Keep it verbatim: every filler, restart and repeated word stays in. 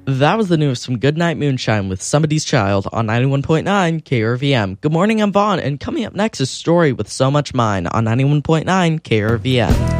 That was the news from Goodnight Moonshine with Somebody's Child on ninety-one point nine K R V M. Good morning, I'm Vaughn, and coming up next is Story with So Much Mine on ninety-one point nine K R V M.